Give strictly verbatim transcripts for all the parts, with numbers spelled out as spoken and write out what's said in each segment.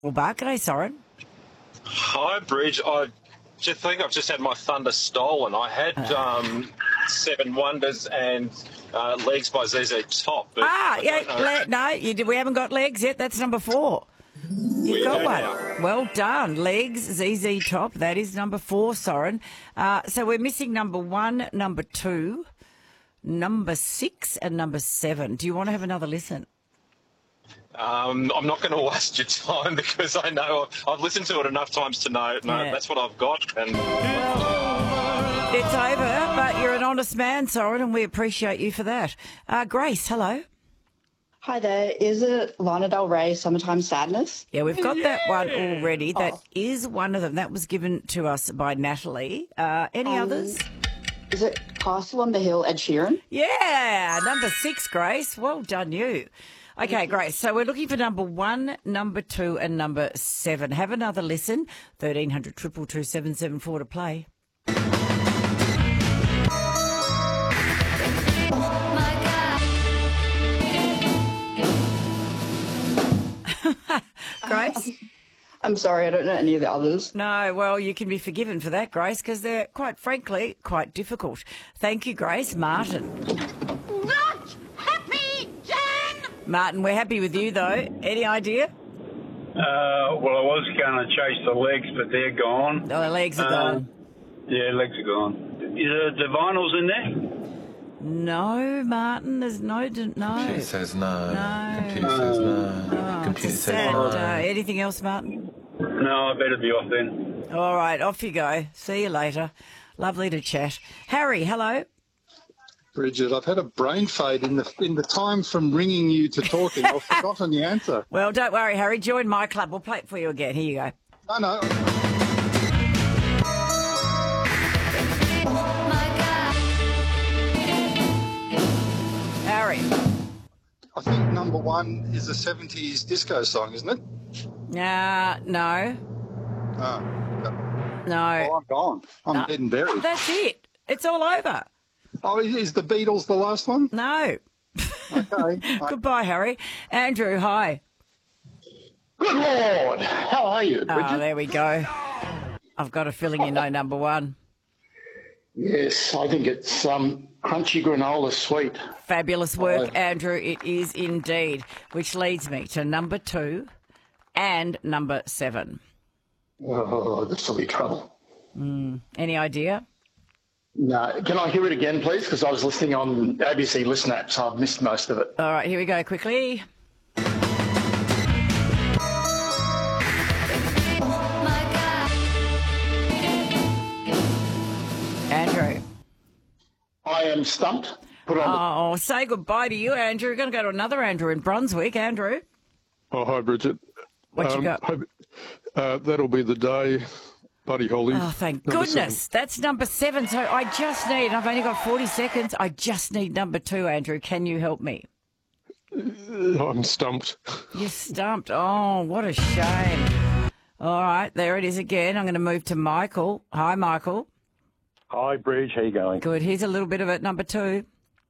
Well, Bark, g'day, Soren. Hi, Bridge. I just think I've just had my thunder stolen. I had um, Seven Wonders and uh, Legs by Z Z Top. But Ah, I yeah, don't know. le- no, you did, we haven't got Legs yet. That's number four. You've We got do one. now. Well done. Legs, Z Z Top. That is number four, Soren. Uh, so we're missing number one, number two, number six, and number seven. Do you want to have another listen? Um, I'm not going to waste your time because I know I've, I've listened to it enough times to know no, Yeah. that's what I've got. And It's over, but you're an honest man, Soren, and we appreciate you for that. Uh, Grace, hello. Hi there. Is it Lana Del Rey, Summertime Sadness? Yeah, we've got that one already. That is one of them. That was given to us by Natalie. Uh, any Um, others? Is it Castle on the Hill, Ed Sheeran? Yeah, number six, Grace. Well done, you. Okay, Grace. So we're looking for number one, number two, and number seven. Have another listen. thirteen hundred, two two two, seven seven four to play. Grace? I'm sorry, I don't know any of the others. No, well, you can be forgiven for that, Grace, because they're, quite frankly, quite difficult. Thank you, Grace. Martin. Not happy, Dan! Martin, we're happy with you, though. Any idea? Uh, well, I was going to chase the legs, but they're gone. Oh, the legs are Uh, gone. Yeah, legs are gone. Is there the vinyls in there? No, Martin, there's no... d- no. Computer says no. No. Computer says no. Oh, Computer it's a says sad no. day. Anything else, Martin? No, I better be off then. All right, off you go. See you later. Lovely to chat. Harry, hello. Bridget, I've had a brain fade in the in the time from ringing you to talking. I've forgotten the answer. Well, don't worry, Harry. Join my club. We'll play it for you again. Here you go. No, no. Harry. I think number one is a seventies disco song, isn't it? Uh, no. Oh, No. oh I'm gone. I'm No. dead and buried. That's it. It's all over. Oh, is the Beatles the last one? No. Okay. Goodbye, Harry. Andrew, hi. Good Lord, how are you, Bridget? Oh, there we go. I've got a feeling you know number one. Yes, I think it's um, crunchy granola sweet. Fabulous work, Oh. Andrew. It is indeed. Which leads me to number two and number seven. Oh, this will be trouble. Any idea? No, can I hear it again, please? Because I was listening on A B C Listen app, so I've missed most of it. All right, here we go quickly. Andrew. I am stumped. Put on Oh, say goodbye to you, Andrew. We're going to go to another Andrew in Brunswick. Andrew, Oh, hi, Bridget. what you Um, got? hope- uh, that'll be the day, Buddy Holly. Oh, thank Number goodness. That's number seven. So I just need, I've only got forty seconds. I just need number two, Andrew. Can you help me? seven. I'm stumped. You're stumped. Oh, what a shame. All right, there it is again. I'm going to move to Michael. Hi, Michael. Hi, Bridge. How you going? Good. Here's a little bit of it. Number two.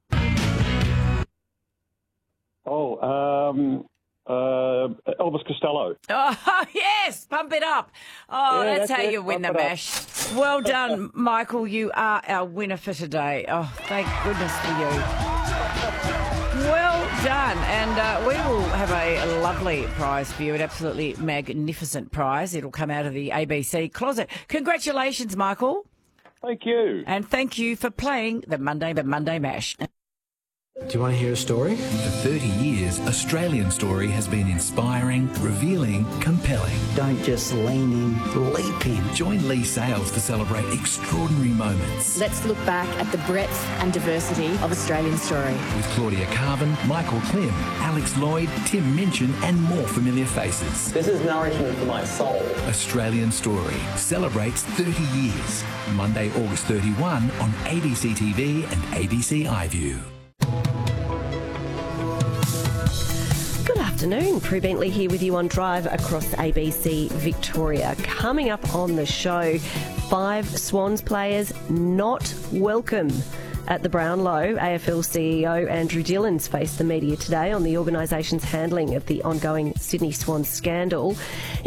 Oh, um, uh, Elvis Costello. Oh, yes. Pump it up. Oh, Yeah, that's, that's how it. you win Pump the it up. mash. Well done, Michael. You are our winner for today. Oh, thank goodness for you. Well done. And uh, we will have a lovely prize for you, an absolutely magnificent prize. It'll come out of the A B C closet. Congratulations, Michael. Thank you. And thank you for playing the Monday, the Monday Mash. Do you want to hear a story? For thirty years, Australian Story has been inspiring, revealing, compelling. Don't just lean in, leap in. Join Lee Sales to celebrate extraordinary moments. Let's look back at the breadth and diversity of Australian Story. With Claudia Carvin, Michael Klim, Alex Lloyd, Tim Minchin and more familiar faces. This is nourishment for my soul. Australian Story celebrates thirty years. Monday, August thirty-first on A B C T V and A B C iView. Good afternoon. Prue Bentley here with you on Drive across A B C Victoria. Coming up on the show, five Swans players not welcome at the Brownlow. A F L C E O Andrew Dillon's faced the media today on the organisation's handling of the ongoing Sydney Swans scandal.